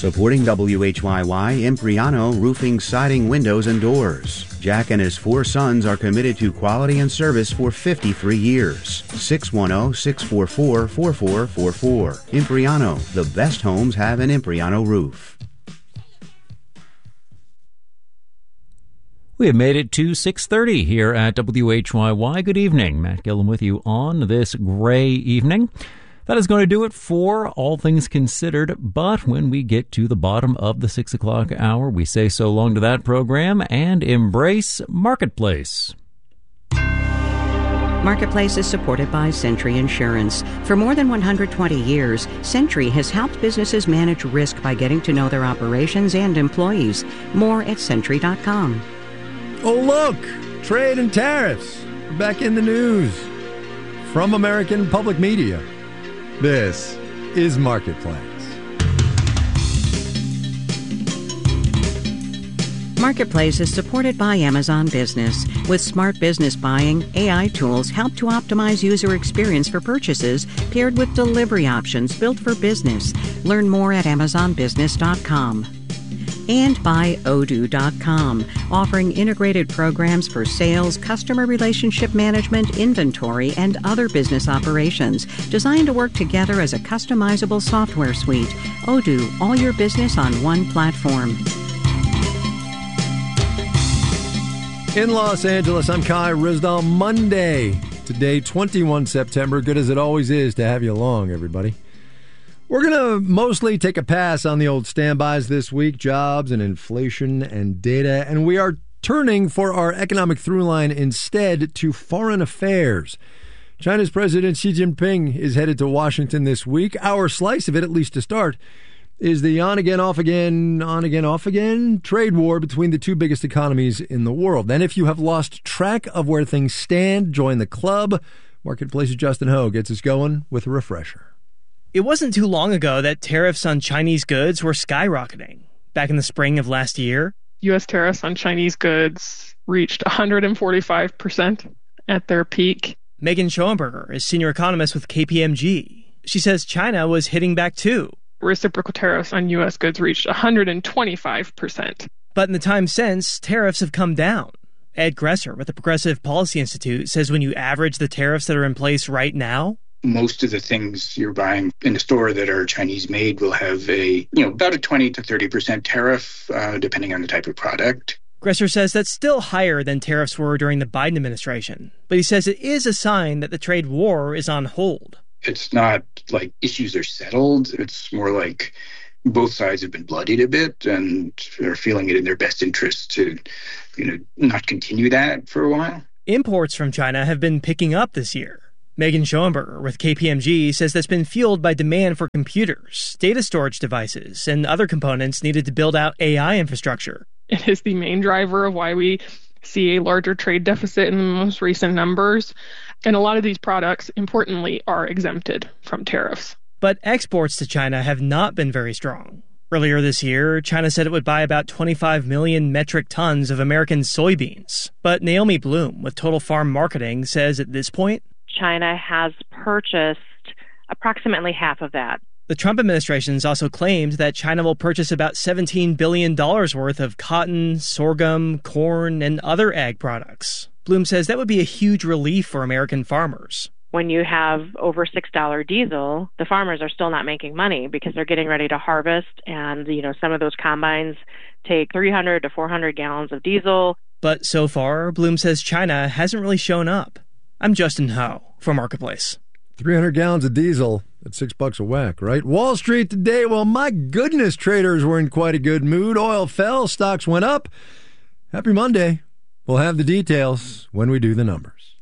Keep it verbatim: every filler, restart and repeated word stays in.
Supporting W H Y Y, Impriano Roofing, Siding, Windows, and Doors. Jack and his four sons are committed to quality and service for fifty-three years. six one zero, six four four, four four four four. Impriano, the best homes have an Impriano roof. We have made it to six thirty here at W H Y Y. Good evening. Matt Gillen with you on this gray evening. That is going to do it for All Things Considered, but when we get to the bottom of the six o'clock hour, we say so long to that program and embrace Marketplace. Marketplace is supported by Century Insurance. For more than one hundred twenty years, Century has helped businesses manage risk by getting to know their operations and employees. More at Century dot com. Oh, look! Trade and tariffs. We're back in the news. From American Public Media, this is Marketplace. Marketplace is supported by Amazon Business. With smart business buying, A I tools help to optimize user experience for purchases, paired with delivery options built for business. Learn more at Amazon Business dot com. And by Odoo dot com, offering integrated programs for sales, customer relationship management, inventory, and other business operations, designed to work together as a customizable software suite. Odoo, all your business on one platform. In Los Angeles, I'm Kai Ryssdal. Monday, today, twenty-first September. Good as it always is to have you along, everybody. We're going to mostly take a pass on the old standbys this week, jobs and inflation and data, and we are turning for our economic throughline instead to foreign affairs. China's President Xi Jinping is headed to Washington this week. Our slice of it, at least to start, is the on-again, off-again, on-again, off-again trade war between the two biggest economies in the world. And if you have lost track of where things stand, join the club. Marketplace's Justin Ho gets us going with a refresher. It wasn't too long ago that tariffs on Chinese goods were skyrocketing. Back in the spring of last year, U S tariffs on Chinese goods reached one hundred forty-five percent at their peak. Megan Schoenberger is senior economist with K P M G. She says China was hitting back too. Reciprocal tariffs on U S goods reached one hundred twenty-five percent. But in the time since, tariffs have come down. Ed Gresser with the Progressive Policy Institute says when you average the tariffs that are in place right now, most of the things you're buying in the store that are Chinese made will have a, you know, about a twenty to thirty percent tariff, uh, depending on the type of product. Gresser says that's still higher than tariffs were during the Biden administration. But he says it is a sign that the trade war is on hold. It's not like issues are settled. It's more like both sides have been bloodied a bit and are feeling it in their best interest to, you know, not continue that for a while. Imports from China have been picking up this year. Megan Schoenberger with K P M G says that's been fueled by demand for computers, data storage devices, and other components needed to build out A I infrastructure. It is the main driver of why we see a larger trade deficit in the most recent numbers. And a lot of these products, importantly, are exempted from tariffs. But exports to China have not been very strong. Earlier this year, China said it would buy about twenty-five million metric tons of American soybeans. But Naomi Bloom with Total Farm Marketing says at this point, China has purchased approximately half of that. The Trump administration has also claimed that China will purchase about seventeen billion dollars worth of cotton, sorghum, corn, and other ag products. Bloom says that would be a huge relief for American farmers. When you have over six dollars diesel, the farmers are still not making money because they're getting ready to harvest. And, you know, some of those combines take three hundred to four hundred gallons of diesel. But so far, Bloom says China hasn't really shown up. I'm Justin Ho for Marketplace. three hundred gallons of diesel at six bucks a whack, right? Wall Street today, well, my goodness, traders were in quite a good mood. Oil fell, stocks went up. Happy Monday. We'll have the details when we do the numbers.